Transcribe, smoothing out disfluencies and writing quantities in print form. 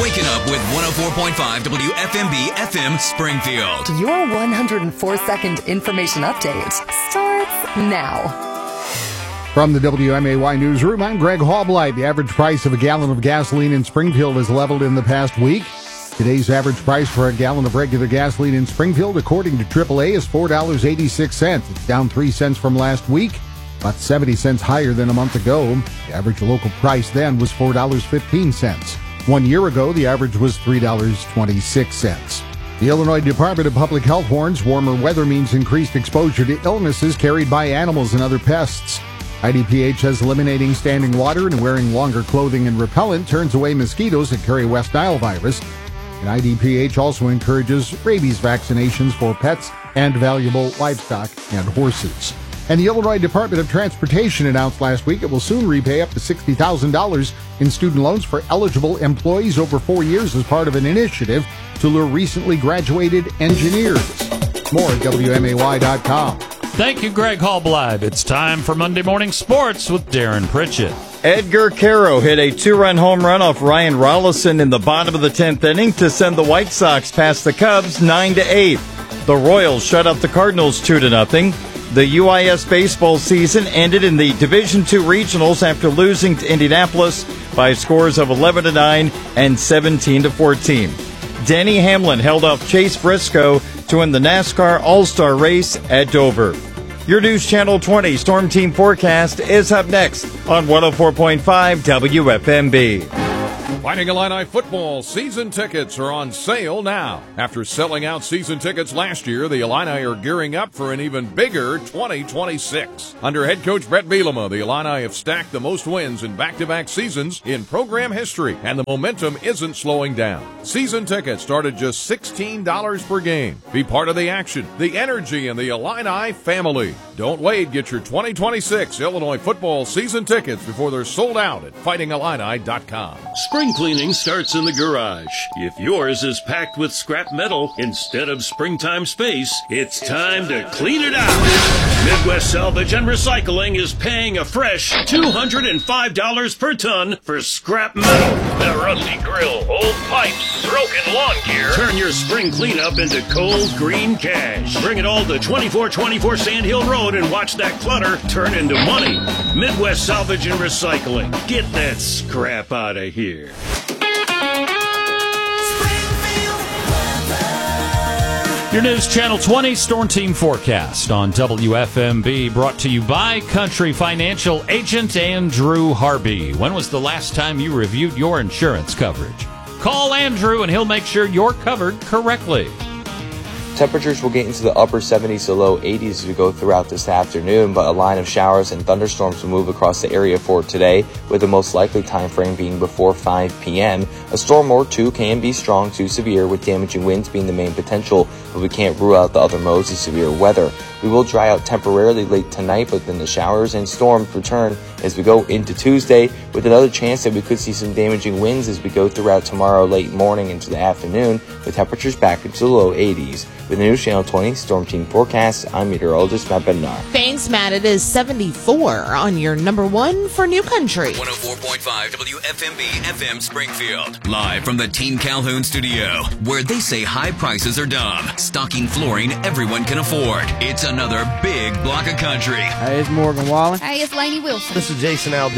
Waking up with 104.5 WFMB FM Springfield. Your 104-second information update starts now. From the WMAY Newsroom, I'm Greg Hallblight. The average price of a gallon of gasoline in Springfield has leveled in the past week. Today's average price for a gallon of regular gasoline in Springfield, according to AAA, is $4.86. It's down 3 cents from last week, about 70 cents higher than a month ago. The average local price then was $4.15. 1 year ago, the average was $3.26. The Illinois Department of Public Health warns warmer weather means increased exposure to illnesses carried by animals and other pests. IDPH says eliminating standing water and wearing longer clothing and repellent turns away mosquitoes that carry West Nile virus. And IDPH also encourages rabies vaccinations for pets and valuable livestock and horses. And the Illinois Department of Transportation announced last week it will soon repay up to $60,000 in student loans for eligible employees over 4 years as part of an initiative to lure recently graduated engineers. More at WMAY.com. Thank you, Greg Hallblight. It's time for Monday Morning Sports with Darren Pritchett. Edgar Caro hit a 2-run home run off Ryan Rollison in the bottom of the 10th inning to send the White Sox past the Cubs 9-8. The Royals shut out the Cardinals 2-0. The UIS baseball season ended in the Division II regionals after losing to Indianapolis by scores of 11-9 and 17-14. Denny Hamlin held off Chase Briscoe to win the NASCAR All-Star race at Dover. Your News Channel 20 Storm Team forecast is up next on 104.5 WFMB. Fighting Illini football season tickets are on sale now. After selling out season tickets last year, the Illini are gearing up for an even bigger 2026. Under head coach Brett Bielema, the Illini have stacked the most wins in back-to-back seasons in program history, and the momentum isn't slowing down. Season tickets start at just $16 per game. Be part of the action, the energy, and the Illini family. Don't wait. Get your 2026 Illinois football season tickets before they're sold out at fightingillini.com. Spring cleaning starts in the garage. If yours is packed with scrap metal instead of springtime space, it's time to clean it out. Midwest Salvage and Recycling is paying a fresh $205 per ton for scrap metal. The rusty grill, old pipes, broken lawn gear. Turn your spring cleanup into cold green cash. Bring it all to 2424 Sand Hill Road and watch that clutter turn into money. Midwest Salvage and Recycling. Get that scrap out of here. Your News Channel 20 Storm Team forecast on WFMB, brought to you by Country Financial agent Andrew Harvey. When was the last time you reviewed your insurance coverage? Call Andrew and he'll make sure you're covered correctly. Temperatures will get into the upper 70s to low 80s as we go throughout this afternoon, but a line of showers and thunderstorms will move across the area for today, with the most likely time frame being before 5 p.m. A storm or two can be strong to severe, with damaging winds being the main potential, but we can't rule out the other modes of severe weather. We will dry out temporarily late tonight, but then the showers and storms return as we go into Tuesday, with another chance that we could see some damaging winds as we go throughout tomorrow late morning into the afternoon, with temperatures back into the low 80s. With the News Channel 20 Storm Team forecast, I'm meteorologist Matt Bednar. Thanks, Matt. It is 74 on your number one for New Country. 104.5 WFMB FM Springfield. Live from the Team Calhoun studio, where they say high prices are dumb. Stocking flooring everyone can afford. It's another big block of country. Hey, it's Morgan Wallen. Hey, it's Lainey Wilson. This is Jason Aldean.